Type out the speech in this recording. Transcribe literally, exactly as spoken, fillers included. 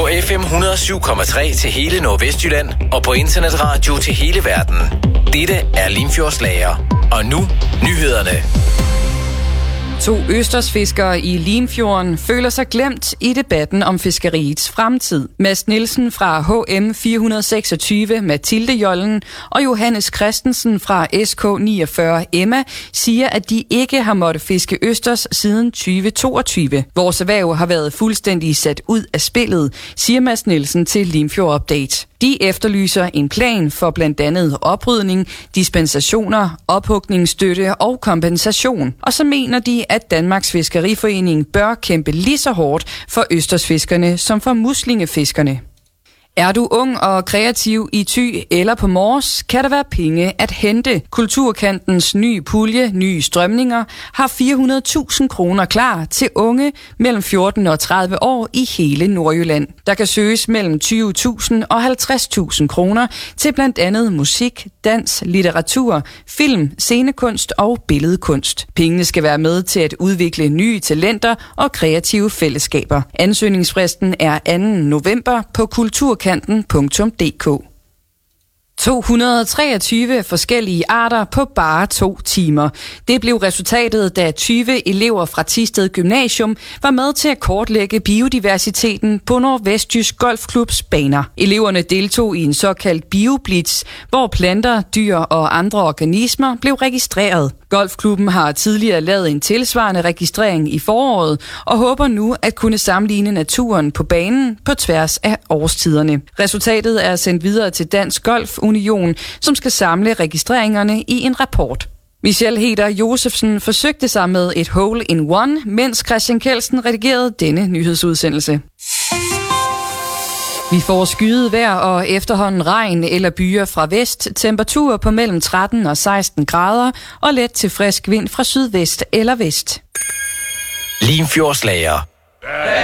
På F M et hundrede og syv komma tre til hele Nordvestjylland og på internetradio til hele verden. Dette er Limfjordslager. Og nu, nyhederne. To østersfiskere i Limfjorden føler sig glemt i debatten om fiskeriets fremtid. Mads Nielsen fra H M fire hundrede og seksogtyve Mathilde-jollen og Johannes Christensen fra S K niogfyrre Emma siger, at de ikke har måttet fiske østers siden tyve toogtyve. Vores erhverv har været fuldstændig sat ud af spillet, siger Mads Nielsen til Limfjord Update. De efterlyser en plan for blandt andet oprydning, dispensationer, ophugningsstøtte og kompensation. Og så mener de, at Danmarks Fiskeriforening bør kæmpe lige så hårdt for østersfiskerne som for muslingefiskerne. Er du ung og kreativ i Thy eller på Mors, kan der være penge at hente. Kulturkantens nye pulje, Nye Strømninger, har fire hundrede tusind kroner klar til unge mellem fjorten og tredive år i hele Nordjylland. Der kan søges mellem tyve tusind og halvtreds tusind kroner til blandt andet musik, dans, litteratur, film, scenekunst og billedkunst. Pengene skal være med til at udvikle nye talenter og kreative fællesskaber. Ansøgningsfristen er anden november på kulturkanten punktum d k. to hundrede og treogtyve forskellige arter på bare to timer. Det blev resultatet, da tyve elever fra Thisted Gymnasium var med til at kortlægge biodiversiteten på Nordvestjysk Golfklubs baner. Eleverne deltog i en såkaldt bioblitz, hvor planter, dyr og andre organismer blev registreret. Golfklubben har tidligere lavet en tilsvarende registrering i foråret og håber nu at kunne sammenligne naturen på banen på tværs af årstiderne. Resultatet er sendt videre til Dansk Golf Union, som skal samle registreringerne i en rapport. Michelle Heder Josefsen forsøgte sig med et hole in one, mens Christian Kelsen redigerede denne nyhedsudsendelse. Vi får skyet vejr og efterhånden regn eller byer fra vest, temperaturer på mellem tretten og seksten grader og let til frisk vind fra sydvest eller vest. Limfjordslager.